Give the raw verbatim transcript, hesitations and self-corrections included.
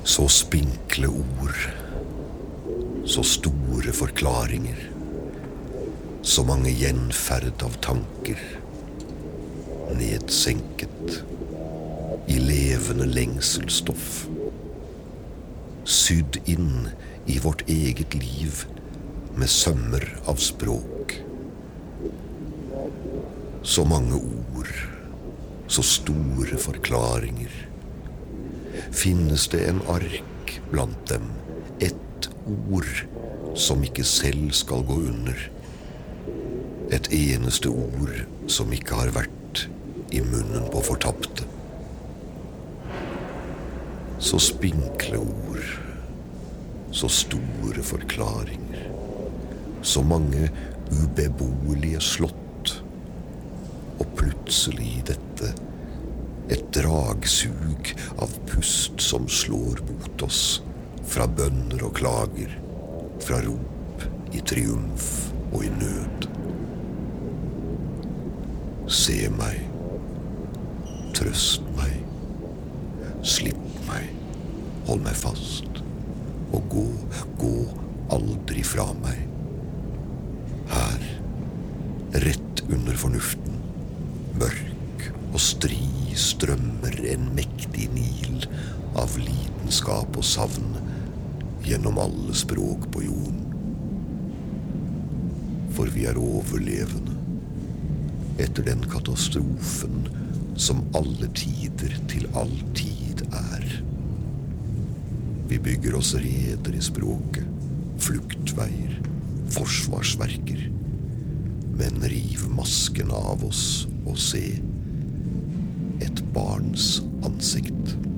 Så spinkle ord, så store forklaringer, så mange gjenferd av tanker, nedsenket i levende lengselsstoff, sydd inn i vårt eget liv med sømmer av språk. Så mange ord, så store forklaringer. Finnes det en ark blant dem, ett ord som ikke selv skal gå under? Et eneste ord som ikke har vært i munnen på fortapte. Så spinkle ord, så store forklaringer, så mange ubeboelige slott, og plutselig dette, et dragsug av pust som slår mot oss, fra bønner og klager, fra rop i triumf og i nød. Se meg, trøst meg, slipp meg, hold meg fast, og gå, gå aldri fra meg. Her, rett under fornuften, mørk og stri strømmer en mektig nil av lidenskap og savn gjennom alle språk på jorden. For vi er overlevende etter den katastrofen som alle tider til all tid er. Vi bygger oss reder i språket, fluktveier, forsvarsverker, men riv masken av oss og se et barns ansikt.